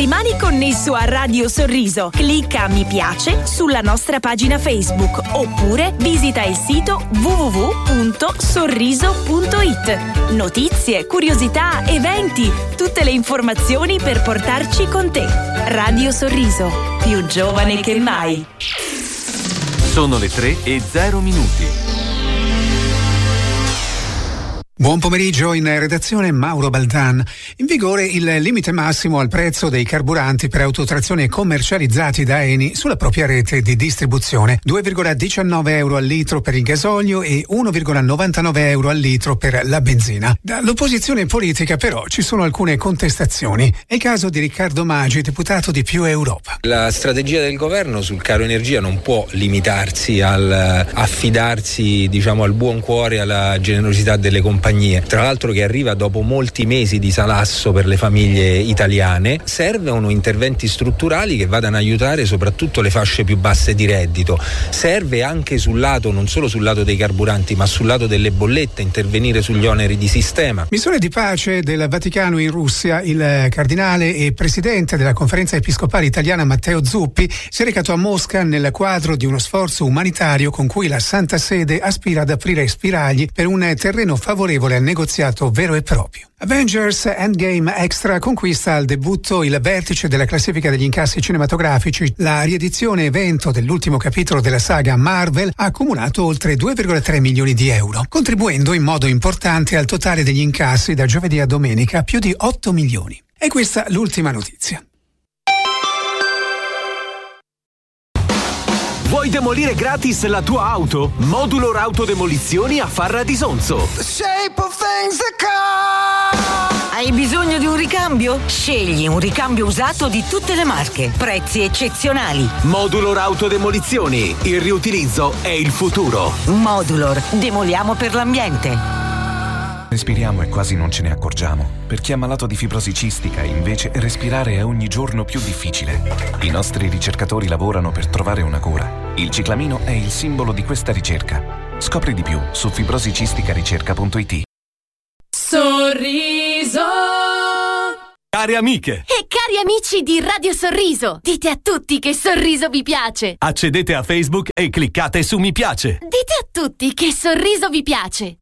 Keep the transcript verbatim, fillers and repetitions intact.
Rimani connesso a Radio Sorriso. Clicca mi piace sulla nostra pagina Facebook oppure visita il sito w w w punto sorriso punto i t. Notizie, curiosità, eventi, tutte le informazioni per portarci con te. Radio Sorriso, più giovane che mai. Sono le tre e zero minuti. Buon pomeriggio, in redazione Mauro Baldan. In vigore il limite massimo al prezzo dei carburanti per autotrazione commercializzati da Eni sulla propria rete di distribuzione. due virgola diciannove euro al litro per il gasolio e uno virgola novantanove euro al litro per la benzina. Dall'opposizione politica però ci sono alcune contestazioni. È il caso di Riccardo Maggi, deputato di Più Europa. La strategia del governo sul caro energia non può limitarsi al affidarsi, diciamo, al buon cuore, alla generosità delle compagnie. Tra l'altro che arriva dopo molti mesi di salasso per le famiglie italiane. Servono interventi strutturali che vadano a aiutare soprattutto le fasce più basse di reddito. Serve anche sul lato, non solo sul lato dei carburanti, ma sul lato delle bollette, intervenire sugli oneri di sistema. Missione di pace del Vaticano in Russia. Il cardinale e presidente della Conferenza Episcopale Italiana Matteo Zuppi si è recato a Mosca nel quadro di uno sforzo umanitario con cui la Santa Sede aspira ad aprire spiragli per un terreno favorevole al negoziato vero e proprio. Avengers Endgame Extra conquista al debutto il vertice della classifica degli incassi cinematografici. La riedizione evento dell'ultimo capitolo della saga Marvel ha accumulato oltre due virgola tre milioni di euro, contribuendo in modo importante al totale degli incassi da giovedì a domenica, più di otto milioni. E questa l'ultima notizia. Vuoi demolire gratis la tua auto? Modulor Autodemolizioni a Farra di Sonzo. Hai bisogno di un ricambio? Scegli un ricambio usato di tutte le marche. Prezzi eccezionali. Modulor Autodemolizioni. Il riutilizzo è il futuro. Modulor. Demoliamo per l'ambiente. Respiriamo e quasi non ce ne accorgiamo. Per chi è malato di fibrosi cistica, invece, respirare è ogni giorno più difficile. I nostri ricercatori lavorano per trovare una cura. Il ciclamino è il simbolo di questa ricerca. Scopri di più su fibrosicisticaricerca punto i t. Sorriso. Cari amiche e cari amici di Radio Sorriso, dite a tutti che Sorriso vi piace. Accedete a Facebook e cliccate su mi piace. Dite a tutti che Sorriso vi piace.